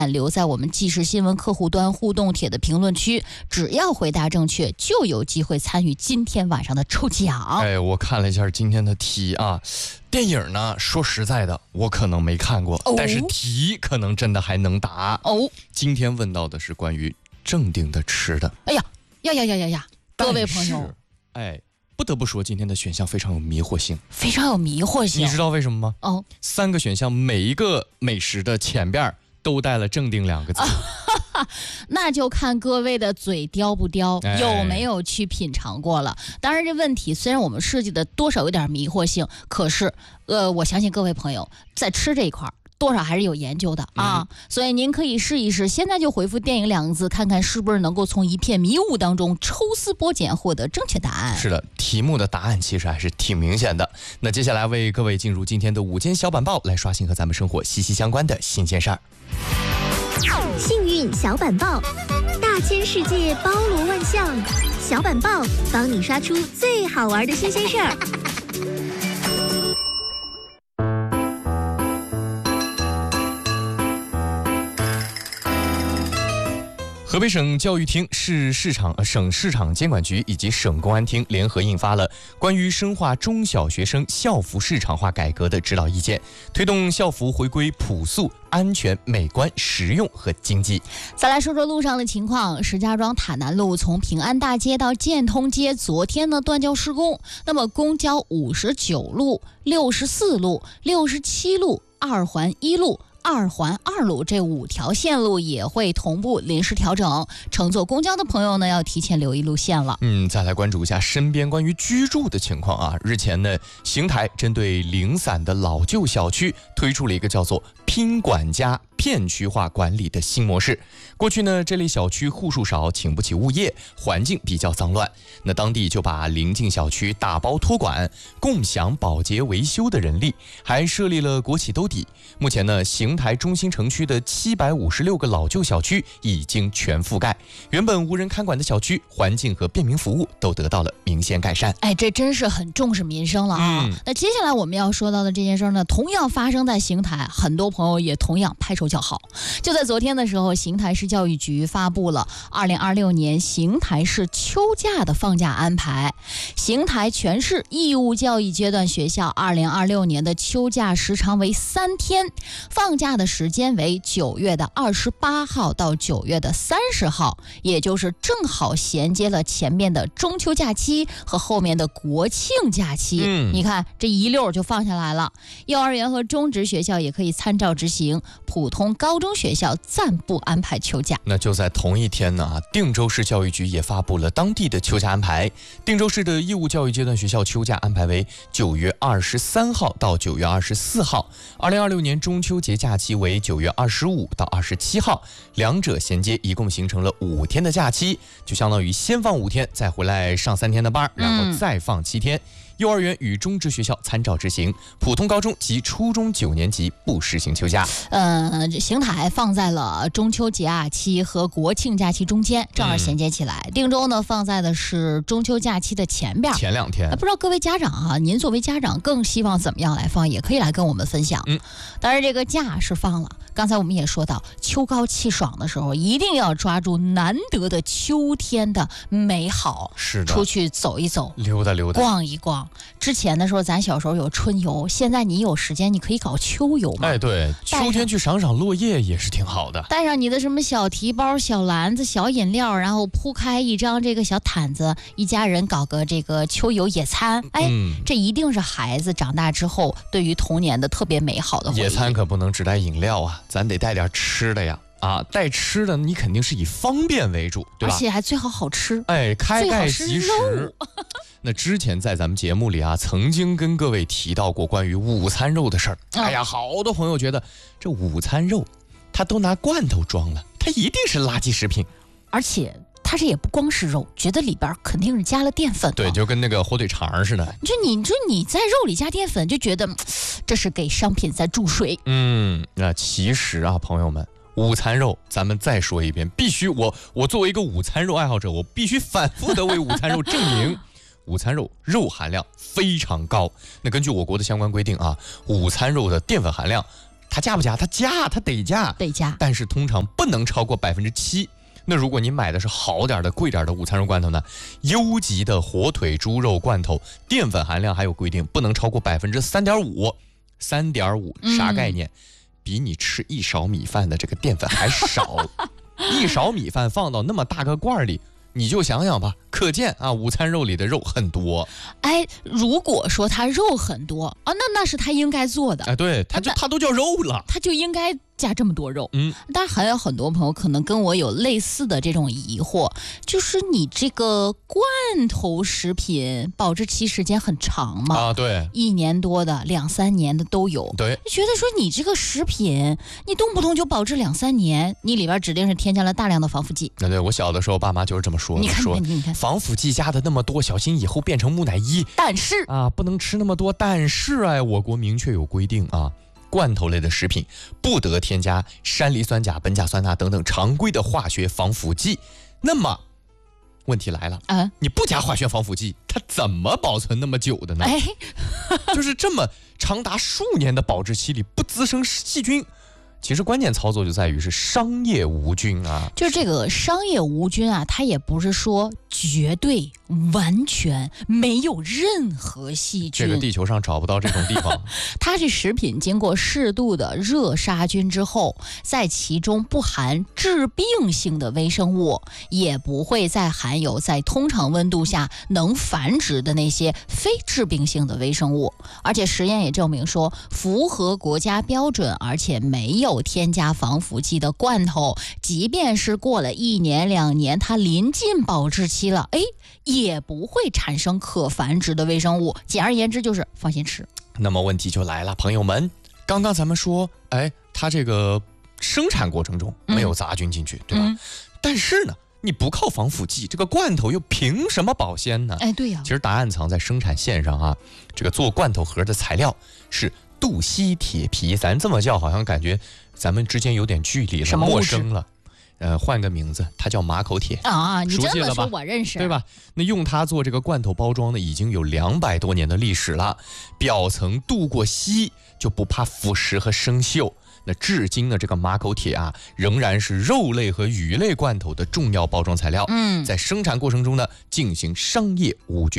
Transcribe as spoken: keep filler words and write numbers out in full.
留在我们即时新闻客户端互动帖的评论区，只要回答正确，就有机会参与今天晚上的抽奖。 哎，我看了一下今天的题啊，电影呢，说实在的，我可能没看过，哦、但是题可能真的还能答哦。今天问到的是关于正定的吃的。 哎呀呀呀呀呀呀！各位朋友， 哎，不得不说今天的选项非常有迷惑性， 非常有迷惑性。 你知道为什么吗？ 哦， 三个选项每一个美食的前边都带了正定两个字。 啊，那就看各位的嘴刁不刁，哎、有没有去品尝过了。当然这问题虽然我们设计的多少有点迷惑性，可是呃，我相信各位朋友在吃这一块多少还是有研究的啊、嗯，所以您可以试一试，现在就回复电影两个字，看看是不是能够从一片迷雾当中抽丝剥茧获得正确答案。 是的，题目的答案其实还是挺明显的。那接下来为各位进入今天的午间小板报，来刷新和咱们生活息息相关的新鲜事儿。 幸运小板报，大千世界包罗万象，小板报帮你刷出最好玩的新鲜事儿。 河北省教育厅、市市场、省市场监管局以及省公安厅联合印发了关于深化中小学生校服市场化改革的指导意见，推动校服回归朴素、安全、美观、实用和经济。 再来说说路上的情况，石家庄塔南路从平安大街到建通街，昨天呢断交施工，那么公交五十九路、六十四路、六十七路、二环一路、二环二路这五条线路也会同步临时调整，乘坐公交的朋友呢要提前留意路线了。 嗯，再来关注一下身边关于居住的情况啊。日前呢，邢台针对零散的老旧小区推出了一个叫做拼管家片区化管理的新模式。过去呢，这类小区户数少，请不起物业，环境比较脏乱，那当地就把邻近小区打包托管，共享保洁维修的人力，还设立了国企兜底。目前呢，邢台中心城区的七百五十六个老旧小区已经全覆盖，原本无人看管的小区，环境和便民服务都得到了明显改善。 哎，这真是很重视民生了啊！嗯、那接下来我们要说到的这件事呢，同样发生在邢台，很多朋友也同样拍手叫好。就在昨天的时候，邢台市教育局发布了二零二六年邢台市秋假的放假安排。邢台全市义务教育阶段学校二零二六年的秋假时长为三天，放假的时间为九月的二十八号到九月的三十号，也就是正好衔接了前面的中秋假期和后面的国庆假期。嗯，你看这一溜就放下来了。幼儿园和中职学校也可以参照执行，普通高中学校暂不安排秋假。 那就在同一天呢啊，定州市教育局也发布了当地的秋假安排。定州市的义务教育阶段学校秋假安排为九月二十三号到九月二十四号，二零二六年中秋节假期为九月二十五到二十七号，两者衔接，一共形成了五天的假期，就相当于先放五天，再回来上三天的班，然后再放七天。嗯，幼儿园与中职学校参照执行，普通高中及初中九年级不实行秋假。 呃，邢台放在了中秋节假期和国庆假期中间，正好衔接起来。嗯、定州呢放在的是中秋假期的前边， 前两天。 不知道各位家长啊，您作为家长更希望怎么样来放，也可以来跟我们分享。嗯，当然这个假是放了。刚才我们也说到，秋高气爽的时候，一定要抓住难得的秋天的美好， 是的， 出去走一走， 溜达溜达， 逛一逛。之前的时候，咱小时候有春游，现在你有时间，你可以搞秋游嘛。 哎，对，秋天去赏赏落叶也是挺好的。 带上你的什么小提包、小篮子、小饮料，然后铺开一张这个小毯子，一家人搞个这个秋游野餐。哎，嗯、这一定是孩子长大之后对于童年的特别美好的回忆。 野餐可不能只带饮料啊，咱得带点吃的呀。啊，带吃的你肯定是以方便为主，对吧？ 而且还最好好吃， 哎，开盖即食。那之前在咱们节目里啊，曾经跟各位提到过关于午餐肉的事儿。嗯、哎呀，好多朋友觉得这午餐肉，它都拿罐头装了，它一定是垃圾食品， 而且它这也不光是肉，觉得里边肯定是加了淀粉。 对，就跟那个火腿肠似的。 就你说你在肉里加淀粉，就觉得这是给商品在注水。 嗯，那其实啊，朋友们。午餐肉，咱们再说一遍，必须我我作为一个午餐肉爱好者，我必须反复的为午餐肉证明，午餐肉肉含量非常高。那根据我国的相关规定啊，午餐肉的淀粉含量它加不加？它加，它得加， 得加， 但是通常不能超过百分之七。那如果你买的是好点的、贵点的午餐肉罐头呢？优级的火腿猪肉罐头，淀粉含量还有规定，不能超过百分之三点五。三点五啥概念？嗯、比你吃一勺米饭的这个淀粉还少。一勺米饭放到那么大个罐里，你就想想吧，可见啊，午餐肉里的肉很多。 哎，如果说它肉很多啊，那那是他应该做的。 哎，对，它就它都叫肉了， 它就应该加这么多肉。 嗯， 但还有很多朋友可能跟我有类似的这种疑惑，就是你这个罐头食品保质期时间很长吗？ 啊，对， 一年多的、两三年的都有。 对， 觉得说你这个食品，你动不动就保质两三年，你里边指定是添加了大量的防腐剂。 那对我小的时候，爸妈就是这么说的， 你看， 说你看，你看， 防腐剂加的那么多，小心以后变成木乃伊。 但是啊，不能吃那么多。但是哎，我国明确有规定啊。罐头类的食品不得添加山梨酸钾、苯甲酸钠等等常规的化学防腐剂。那么问题来了， 啊， 你不加化学防腐剂，它怎么保存那么久的呢？ 哎， 就是这么长达数年的保质期里不滋生细菌。其实关键操作就在于是商业无菌啊， 就是这个商业无菌啊，它也不是说绝对完全没有任何细菌， 这个地球上找不到这种地方。 它是食品经过适度的热杀菌之后，在其中不含致病性的微生物，也不会再含有在通常温度下能繁殖的那些非致病性的微生物。而且实验也证明说，符合国家标准而且没有添加防腐剂的罐头，即便是过了一年两年，它临近保质期了，哎，也不会产生可繁殖的微生物。简而言之，就是放心吃。 那么问题就来了，朋友们，刚刚咱们说，哎，它这个生产过程中没有杂菌进去，嗯、对吧？嗯、但是呢，你不靠防腐剂，这个罐头又凭什么保鲜呢？ 哎，对呀、啊， 其实答案藏在生产线上啊。这个做罐头盒的材料是镀硒铁皮，咱这么叫好像感觉咱们之间有点距离了，陌生了。呃，换个名字，它叫马口铁啊，你这么说我认识， 对吧？那用它做这个罐头包装呢，已经有两百多年的历史了。表层镀过锡，就不怕腐蚀和生锈。那至今呢，这个马口铁啊，仍然是肉类和鱼类罐头的重要包装材料。嗯，在生产过程中呢，进行商业无菌。